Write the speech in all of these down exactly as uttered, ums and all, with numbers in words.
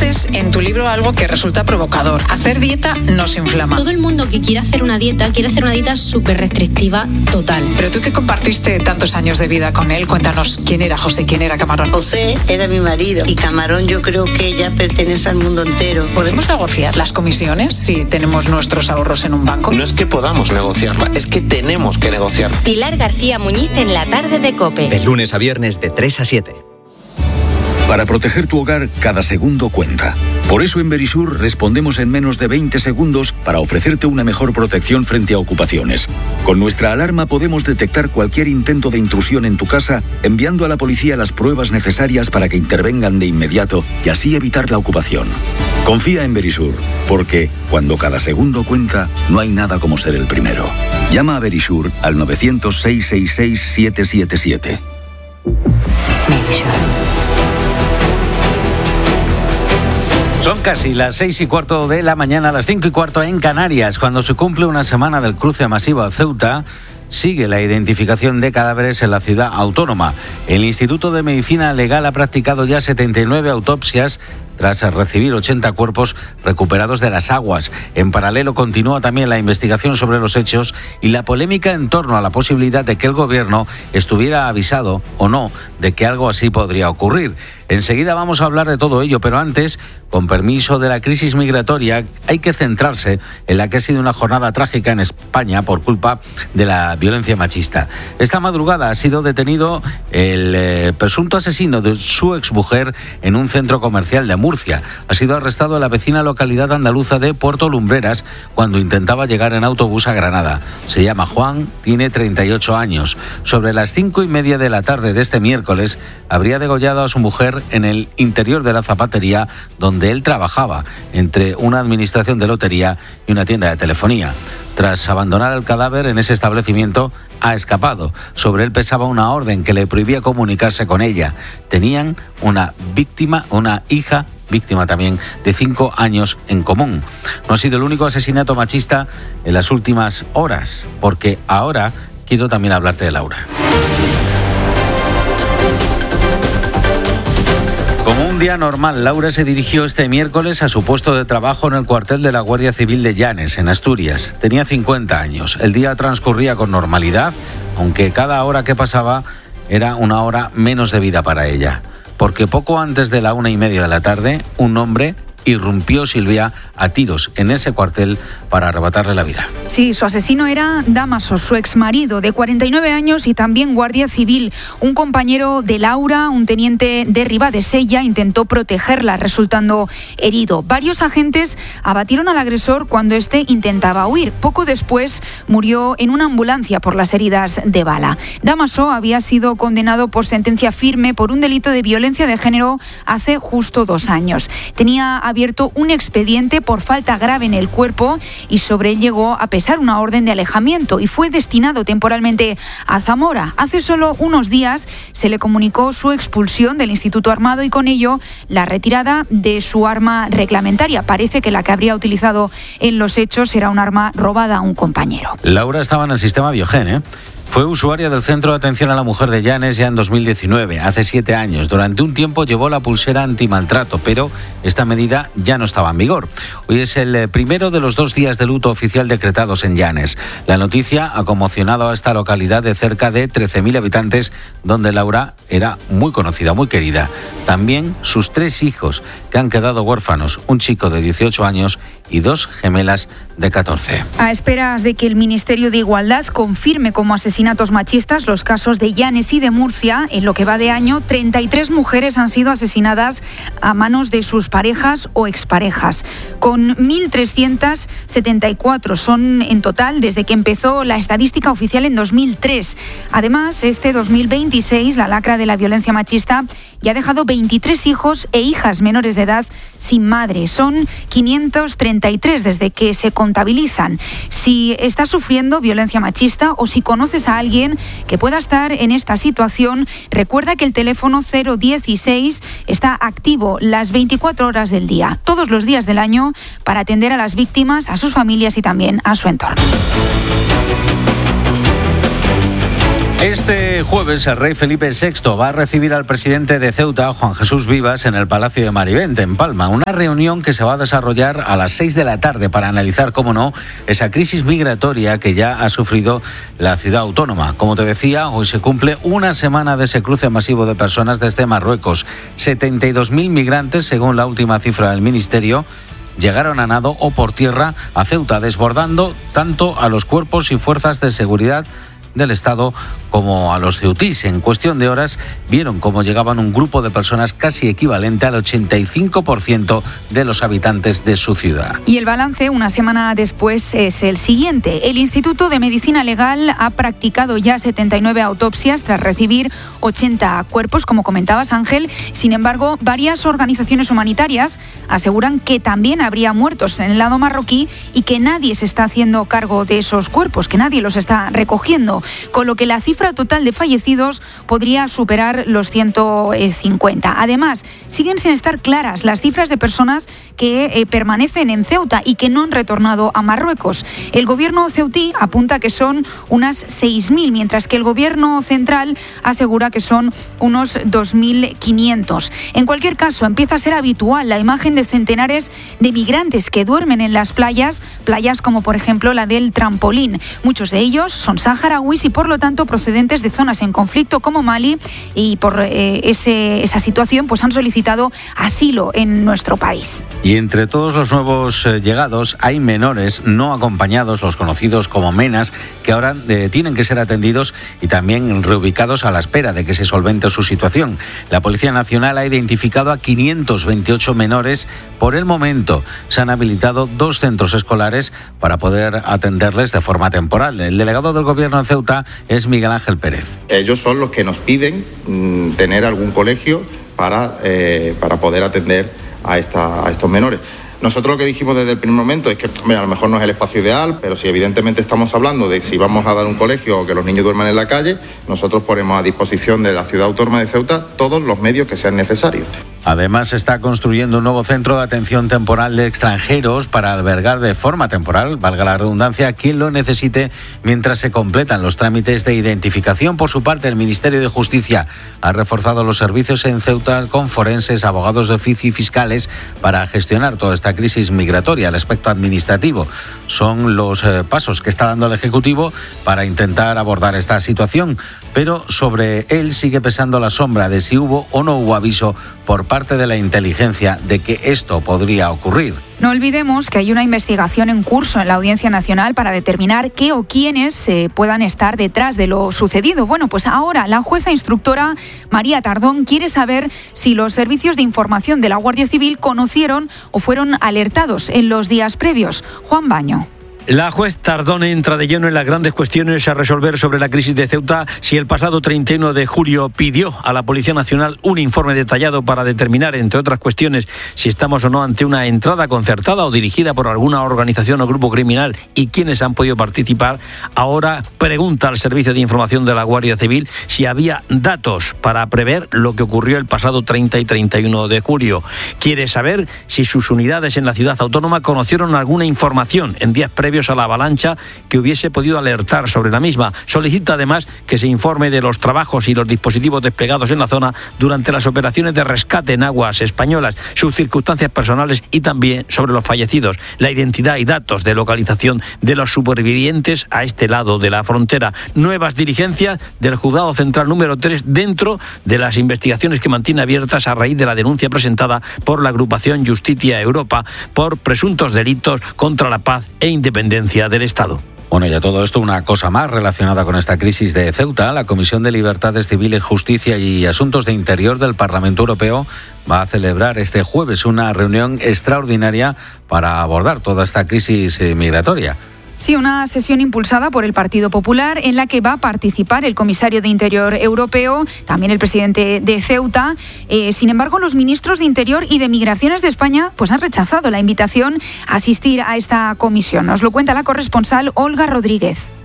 dices en tu libro algo que resulta provocador. Hacer dieta nos inflama. Todo el mundo que quiere hacer una dieta, quiere hacer una dieta súper restrictiva total. Pero tú que compartiste tantos años de vida con él, cuéntanos quién era José, quién era Camarón. José era mi marido y Camarón yo creo que ya pertenece al mundo entero. ¿Podemos negociar las comisiones si tenemos nuestros ahorros en un banco? No es que podamos negociarla, es que tenemos que negociar. Pilar García Muñiz en la tarde de COPE. De lunes a viernes de tres a siete. Para proteger tu hogar, cada segundo cuenta. Por eso en Verisur respondemos en menos de veinte segundos para ofrecerte una mejor protección frente a ocupaciones. Con nuestra alarma podemos detectar cualquier intento de intrusión en tu casa, enviando a la policía las pruebas necesarias para que intervengan de inmediato y así evitar la ocupación. Confía en Verisur, porque cuando cada segundo cuenta, no hay nada como ser el primero. Llama a Verisur al novecientos, seiscientos sesenta y seis, setecientos setenta y siete. Verisur. Son casi las seis y cuarto de la mañana, las cinco y cuarto en Canarias. Cuando se cumple una semana del cruce masivo a Ceuta, sigue la identificación de cadáveres en la ciudad autónoma. El Instituto de Medicina Legal ha practicado ya setenta y nueve autopsias tras recibir ochenta cuerpos recuperados de las aguas. En paralelo continúa también la investigación sobre los hechos y la polémica en torno a la posibilidad de que el gobierno estuviera avisado o no de que algo así podría ocurrir. Enseguida vamos a hablar de todo ello, pero antes, con permiso de la crisis migratoria, hay que centrarse en la que ha sido una jornada trágica en España por culpa de la violencia machista. Esta madrugada ha sido detenido el eh, presunto asesino de su exmujer en un centro comercial de Murcia. Ha sido arrestado en la vecina localidad andaluza de Puerto Lumbreras cuando intentaba llegar en autobús a Granada. Se llama Juan, tiene treinta y ocho años. Sobre las cinco y media de la tarde de este miércoles, habría degollado a su mujer en el interior de la zapatería donde él trabajaba, entre una administración de lotería y una tienda de telefonía. Tras abandonar el cadáver en ese establecimiento, ha escapado. Sobre él pesaba una orden que le prohibía comunicarse con ella. Tenían una víctima, una hija víctima también, de cinco años en común. No ha sido el único asesinato machista en las últimas horas, porque ahora quiero también hablarte de Laura. Como un día normal, Laura se dirigió este miércoles a su puesto de trabajo en el cuartel de la Guardia Civil de Llanes, en Asturias. Tenía cincuenta años. El día transcurría con normalidad, aunque cada hora que pasaba era una hora menos de vida para ella. Porque poco antes de la una y media de la tarde, un hombre irrumpió Silvia a tiros en ese cuartel para arrebatarle la vida. Sí, su asesino era Dámaso, su exmarido de cuarenta y nueve años y también guardia civil. Un compañero de Laura, un teniente de Ribadesella, intentó protegerla, resultando herido. Varios agentes abatieron al agresor cuando éste intentaba huir. Poco después murió en una ambulancia por las heridas de bala. Dámaso había sido condenado por sentencia firme por un delito de violencia de género hace justo dos años. Tenía abierto un expediente por falta grave en el cuerpo y sobre él llegó a pesar una orden de alejamiento y fue destinado temporalmente a Zamora. Hace solo unos días se le comunicó su expulsión del Instituto Armado y con ello la retirada de su arma reglamentaria. Parece que la que habría utilizado en los hechos era un arma robada a un compañero. Laura estaba en el sistema Biogen, ¿eh? Fue usuaria del Centro de Atención a la Mujer de Llanes ya en dos mil diecinueve, hace siete años. Durante un tiempo llevó la pulsera antimaltrato, pero esta medida ya no estaba en vigor. Hoy es el primero de los dos días de luto oficial decretados en Llanes. La noticia ha conmocionado a esta localidad de cerca de trece mil habitantes, donde Laura era muy conocida, muy querida. También sus tres hijos, que han quedado huérfanos, un chico de dieciocho años y dos gemelas de catorce. A esperas de que el Ministerio de Igualdad confirme como asesinatos machistas los casos de Llanes y de Murcia, en lo que va de año, treinta y tres mujeres han sido asesinadas a manos de sus parejas o exparejas. Con mil trescientos setenta y cuatro son en total desde que empezó la estadística oficial en dos mil tres. Además, este dos mil veintiséis, la lacra de la violencia machista ya ha dejado veintitrés hijos e hijas menores de edad sin madre. Son quinientos treinta y tres desde que se contabilizan. Si estás sufriendo violencia machista o si conoces a alguien que pueda estar en esta situación, recuerda que el teléfono cero dieciséis está activo las veinticuatro horas del día, todos los días del año, para atender a las víctimas, a sus familias y también a su entorno. Este jueves el rey Felipe sexto va a recibir al presidente de Ceuta, Juan Jesús Vivas, en el Palacio de Marivente, en Palma. Una reunión que se va a desarrollar a las seis de la tarde para analizar, cómo no, esa crisis migratoria que ya ha sufrido la ciudad autónoma. Como te decía, hoy se cumple una semana de ese cruce masivo de personas desde Marruecos. setenta y dos mil migrantes, según la última cifra del Ministerio, llegaron a nado o por tierra a Ceuta, desbordando tanto a los cuerpos y fuerzas de seguridad del Estado como a los ceutíes. En cuestión de horas vieron cómo llegaban un grupo de personas casi equivalente al ochenta y cinco por ciento de los habitantes de su ciudad. Y el balance una semana después es el siguiente. El Instituto de Medicina Legal ha practicado ya setenta y nueve autopsias tras recibir ochenta cuerpos, como comentabas, Ángel. Sin embargo, varias organizaciones humanitarias aseguran que también habría muertos en el lado marroquí y que nadie se está haciendo cargo de esos cuerpos, que nadie los está recogiendo, con lo que la cifra total de fallecidos podría superar los ciento cincuenta. Además, siguen sin estar claras las cifras de personas que eh, permanecen en Ceuta y que no han retornado a Marruecos. El gobierno ceutí apunta que son unas seis mil, mientras que el gobierno central asegura que son unos dos mil quinientos. En cualquier caso, empieza a ser habitual la imagen de centenares de migrantes que duermen en las playas, playas como por ejemplo la del Trampolín. Muchos de ellos son saharauis y por lo tanto procedentes de zonas en conflicto como Mali, y por eh, ese, esa situación pues han solicitado asilo en nuestro país. Y entre todos los nuevos eh, llegados hay menores no acompañados, los conocidos como menas, que ahora eh, tienen que ser atendidos y también reubicados a la espera de que se solvente su situación. La Policía Nacional ha identificado a quinientos veintiocho menores. Por el momento se han habilitado dos centros escolares para poder atenderles de forma temporal. El delegado del Gobierno en Ceuta es Miguel Ángel Pérez. Ellos son los que nos piden mmm, tener algún colegio para, eh, para poder atender a, esta, a estos menores. Nosotros lo que dijimos desde el primer momento es que, mira, a lo mejor no es el espacio ideal, pero si evidentemente estamos hablando de si vamos a dar un colegio o que los niños duerman en la calle, nosotros ponemos a disposición de la ciudad autónoma de Ceuta todos los medios que sean necesarios. Además, se está construyendo un nuevo centro de atención temporal de extranjeros para albergar de forma temporal, valga la redundancia, a quien lo necesite mientras se completan los trámites de identificación. Por su parte, el Ministerio de Justicia ha reforzado los servicios en Ceuta con forenses, abogados de oficio y fiscales para gestionar toda esta crisis migratoria. El aspecto administrativo son los eh, pasos que está dando el Ejecutivo para intentar abordar esta situación, pero sobre él sigue pesando la sombra de si hubo o no hubo aviso por parte de la inteligencia de que esto podría ocurrir. No olvidemos que hay una investigación en curso en la Audiencia Nacional para determinar qué o quiénes eh, puedan estar detrás de lo sucedido. Bueno, pues ahora la jueza instructora María Tardón quiere saber si los servicios de información de la Guardia Civil conocieron o fueron alertados en los días previos. Juan Baño. La juez Tardón entra de lleno en las grandes cuestiones a resolver sobre la crisis de Ceuta. Si el pasado treinta y uno de julio pidió a la Policía Nacional un informe detallado para determinar, entre otras cuestiones, si estamos o no ante una entrada concertada o dirigida por alguna organización o grupo criminal y quiénes han podido participar, ahora pregunta al Servicio de Información de la Guardia Civil si había datos para prever lo que ocurrió el pasado treinta y treinta y uno de julio. Quiere saber si sus unidades en la ciudad autónoma conocieron alguna información en días previos a la avalancha que hubiese podido alertar sobre la misma. Solicita además que se informe de los trabajos y los dispositivos desplegados en la zona durante las operaciones de rescate en aguas españolas, sus circunstancias personales y también sobre los fallecidos, la identidad y datos de localización de los supervivientes a este lado de la frontera. Nuevas diligencias del Juzgado Central número tres dentro de las investigaciones que mantiene abiertas a raíz de la denuncia presentada por la agrupación Justitia Europa por presuntos delitos contra la paz e independencia del Estado. Bueno, y a todo esto una cosa más relacionada con esta crisis de Ceuta. La Comisión de Libertades Civiles, Justicia y Asuntos de Interior del Parlamento Europeo va a celebrar este jueves una reunión extraordinaria para abordar toda esta crisis migratoria. Sí, una sesión impulsada por el Partido Popular en la que va a participar el comisario de Interior europeo, también el presidente de Ceuta. Eh, sin embargo, los ministros de Interior y de Migraciones de España pues han rechazado la invitación a asistir a esta comisión. Nos lo cuenta la corresponsal Olga Rodríguez.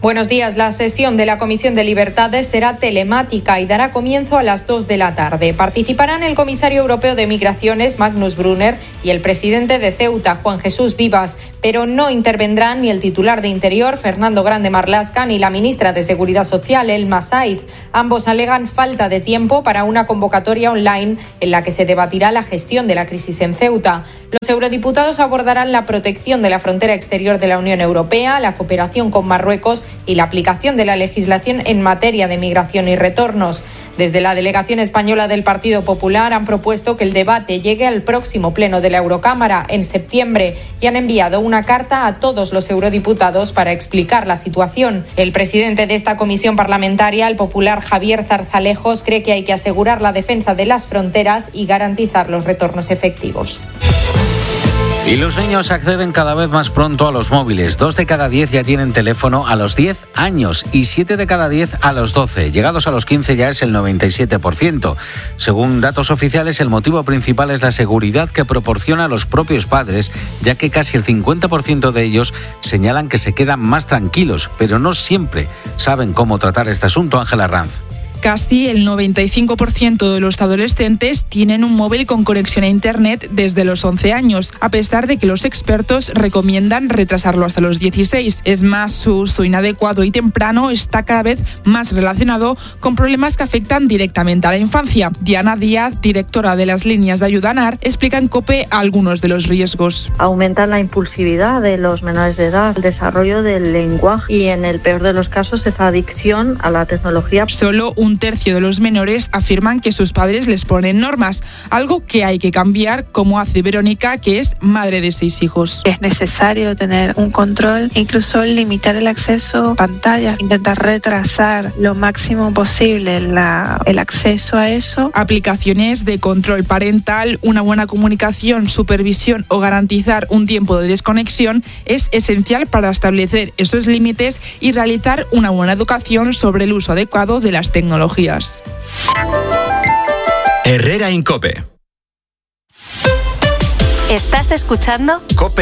Buenos días. La sesión de la Comisión de Libertades será telemática y dará comienzo a las dos de la tarde. Participarán el comisario europeo de Migraciones, Magnus Brunner, y el presidente de Ceuta, Juan Jesús Vivas, pero no intervendrán ni el titular de Interior, Fernando Grande Marlaska, ni la ministra de Seguridad Social, Elma Saiz. Ambos alegan falta de tiempo para una convocatoria online en la que se debatirá la gestión de la crisis en Ceuta. Los eurodiputados abordarán la protección de la frontera exterior de la Unión Europea, la cooperación con Marruecos y la aplicación de la legislación en materia de migración y retornos. Desde la delegación española del Partido Popular han propuesto que el debate llegue al próximo pleno de la Eurocámara en septiembre y han enviado una carta a todos los eurodiputados para explicar la situación. El presidente de esta comisión parlamentaria, el popular Javier Zarzalejos, cree que hay que asegurar la defensa de las fronteras y garantizar los retornos efectivos. Y los niños acceden cada vez más pronto a los móviles. Dos de cada diez ya tienen teléfono a los diez años y siete de cada diez a los doce. Llegados a los quince ya es el noventa y siete por ciento. Según datos oficiales, el motivo principal es la seguridad que proporciona a los propios padres, ya que casi el cincuenta por ciento de ellos señalan que se quedan más tranquilos, pero no siempre saben cómo tratar este asunto. Ángela Ranz. Casi el noventa y cinco por ciento de los adolescentes tienen un móvil con conexión a Internet desde los once años, a pesar de que los expertos recomiendan retrasarlo hasta los dieciséis. Es más, su uso inadecuado y temprano está cada vez más relacionado con problemas que afectan directamente a la infancia. Diana Díaz, directora de las líneas de ayuda ANAR, explica en COPE algunos de los riesgos. Aumentan la impulsividad de los menores de edad, el desarrollo del lenguaje y, en el peor de los casos, esa adicción a la tecnología. Solo un Un tercio de los menores afirman que sus padres les ponen normas, algo que hay que cambiar, como hace Verónica, que es madre de seis hijos. Es necesario tener un control, incluso limitar el acceso a pantallas, intentar retrasar lo máximo posible la, el acceso a eso. Aplicaciones de control parental, una buena comunicación, supervisión o garantizar un tiempo de desconexión es esencial para establecer esos límites y realizar una buena educación sobre el uso adecuado de las tecnologías. Herrera en COPE. ¿Estás escuchando? COPE.